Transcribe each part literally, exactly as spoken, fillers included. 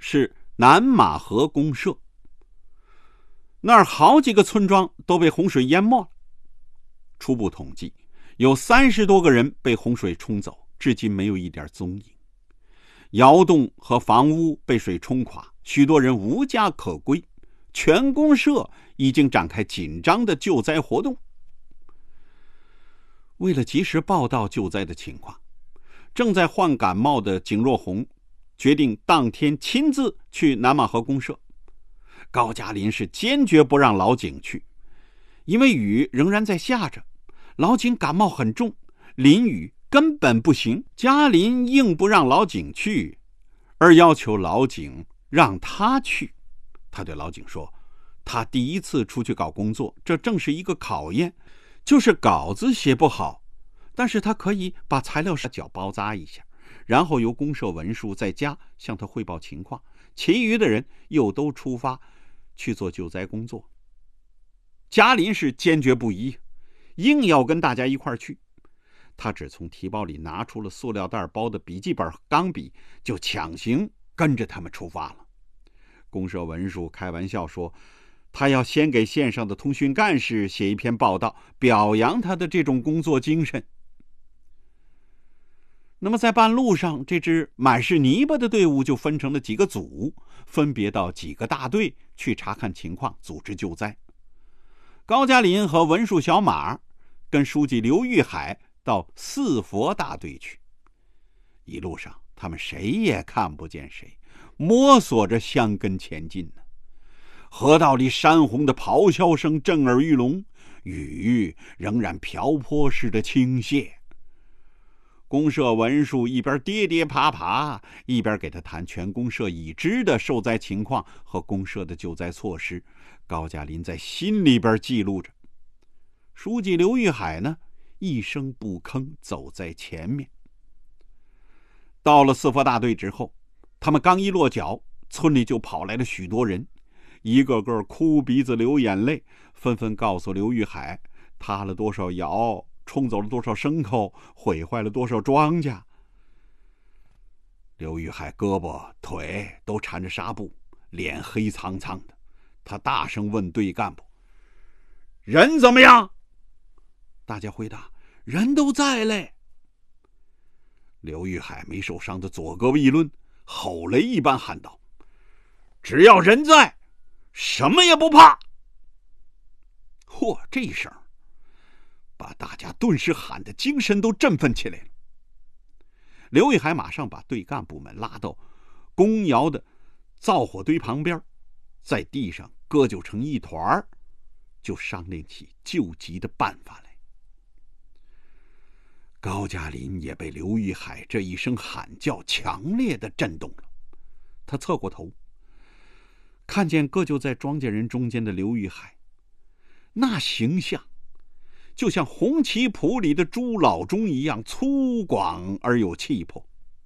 是南马河公社。那儿好几个村庄都被洪水淹没了。初步统计，有三十多个人被洪水冲走，至今没有一点踪影。窑洞和房屋被水冲垮，许多人无家可归，全公社已经展开紧张的救灾活动。为了及时报道救灾的情况，正在患感冒的景若红决定当天亲自去南马河公社。高加林是坚决不让老景去，因为雨仍然在下着，老景感冒很重，淋雨根本不行。加林硬不让老景去，而要求老景让他去。他对老景说，他第一次出去搞工作，这正是一个考验，就是稿子写不好，但是他可以把材料上脚包扎一下，然后由公社文书在家向他汇报情况，其余的人又都出发去做救灾工作。加林是坚决不依，硬要跟大家一块儿去。他只从提包里拿出了塑料袋包的笔记本和钢笔，就强行跟着他们出发了。公社文书开玩笑说，他要先给县上的通讯干事写一篇报道，表扬他的这种工作精神。那么在半路上，这支满是泥巴的队伍就分成了几个组，分别到几个大队去查看情况，组织救灾。高加林和文书小马跟书记刘玉海到四佛大队去。一路上他们谁也看不见谁，摸索着相跟前进呢。河道里山洪的咆哮声震耳欲聋，雨仍然瓢泼似的倾泻。公社文书一边跌跌爬爬，一边给他谈全公社已知的受灾情况和公社的救灾措施。高加林在心里边记录着。书记刘玉海呢，一声不吭走在前面。到了四佛大队之后，他们刚一落脚，村里就跑来了许多人，一个个哭鼻子流眼泪，纷纷告诉刘玉海塌了多少窑，冲走了多少牲口，毁坏了多少庄稼。刘玉海胳膊腿都缠着纱布，脸黑苍苍的。他大声问队干部，人怎么样？大家回答，人都在嘞。刘玉海没受伤的左胳膊一抡，吼雷一般喊道，只要人在，什么也不怕。嚯，这一声把大家顿时喊得精神都振奋起来了。刘玉海马上把队干部们拉到公窑的灶火堆旁边，在地上割就成一团，就商量起救急的办法来。高加林也被刘玉海这一声喊叫强烈的震动了。他侧过头，看见割就在庄稼人中间的刘玉海，那形象就像红旗谱里的朱老忠一样粗犷而有气魄。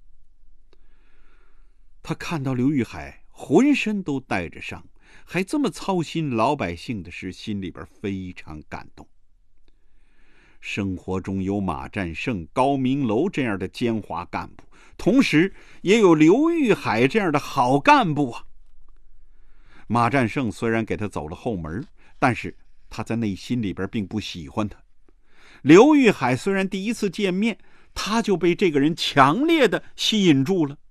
他看到刘玉海浑身都带着伤，还这么操心老百姓的事，心里边非常感动。生活中有马占胜、高明楼这样的奸猾干部，同时也有刘玉海这样的好干部啊。马占胜虽然给他走了后门，但是他在内心里边并不喜欢他。刘玉海虽然第一次见面，他就被这个人强烈的吸引住了。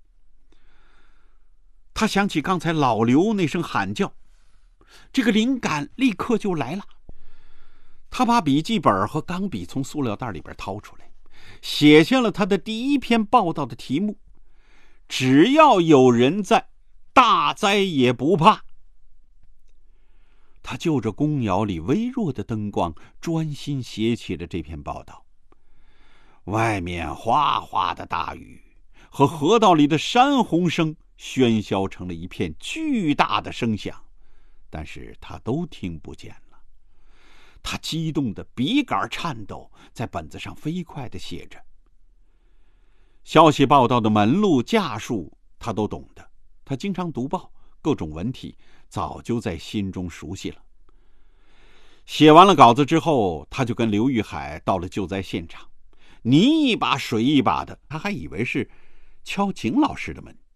他想起刚才老刘那声喊叫，这个灵感立刻就来了。他把笔记本和钢笔从塑料袋里边掏出来，写下了他的第一篇报道的题目，只要有人在，大灾也不怕。他就着公窑里微弱的灯光，专心写起了这篇报道。外面哗哗的大雨和河道里的山洪声喧嚣成了一片巨大的声响，但是他都听不见了。他激动的笔杆颤抖，在本子上飞快地写着。消息报道的门路架数他都懂得，他经常读报，各种文体早就在心中熟悉了。写完了稿子之后，他就跟刘玉海到了救灾现场，泥一把水一把的，他还以为是敲景老师的门，